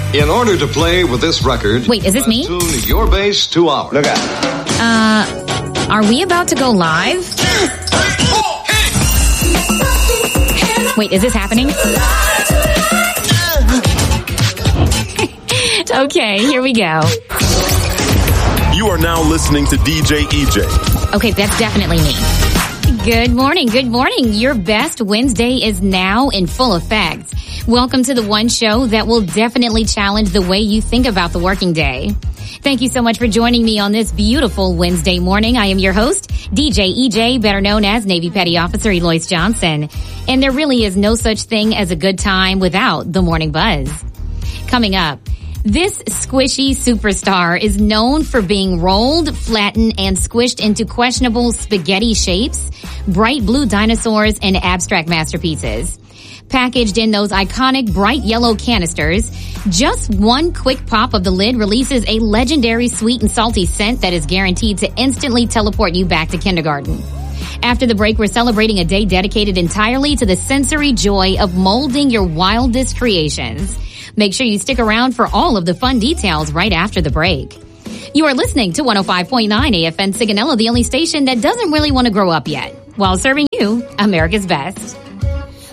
In order to play with this record... Wait, is this me? Tune your bass to ours. Look out. Are we about to go live? Wait, is this happening? Okay, here we go. You are now listening to DJ EJ. Okay, that's definitely me. Good morning. Your best Wednesday is now in full effect. Welcome to the one show that will definitely challenge the way you think about the working day. Thank you so much for joining me on this beautiful Wednesday morning. I am your host, DJ EJ, better known as Navy Petty Officer Eloise Johnson. And there really is no such thing as a good time without the morning buzz. Coming up, this squishy superstar is known for being rolled, flattened, and squished into questionable spaghetti shapes, bright blue dinosaurs, and abstract masterpieces. Packaged in those iconic bright yellow canisters, just one quick pop of the lid releases a legendary sweet and salty scent that is guaranteed to instantly teleport you back to kindergarten. After the break, we're celebrating a day dedicated entirely to the sensory joy of molding your wildest creations. Make sure you stick around for all of the fun details right after the break. You are listening to 105.9 AFN Sigonella, the only station that doesn't really want to grow up yet, while serving you America's best.